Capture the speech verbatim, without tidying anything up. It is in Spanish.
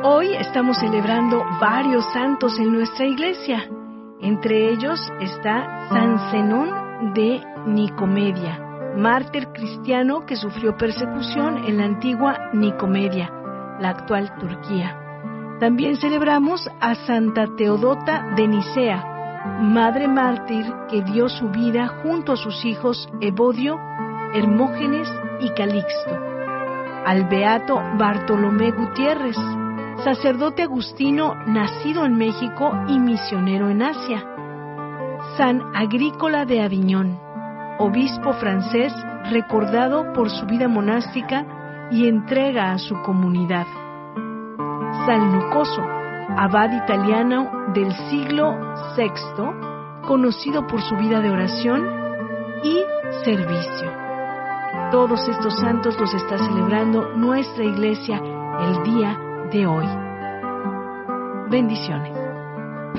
Hoy estamos celebrando varios santos en nuestra iglesia. Entre ellos está San Zenón de Nicomedia, mártir cristiano que sufrió persecución en la antigua Nicomedia, la actual Turquía. También celebramos a Santa Teodota de Nicea, madre mártir que dio su vida junto a sus hijos Evodio, Hermógenes y Calixto. Al beato Bartolomé Gutiérrez, sacerdote agustino nacido en México y misionero en Asia. San Agrícola de Aviñón, obispo francés recordado por su vida monástica y entrega a su comunidad. San Lucoso, abad italiano del siglo sexto, conocido por su vida de oración y servicio. Todos estos santos los está celebrando nuestra iglesia el día de hoy. Bendiciones.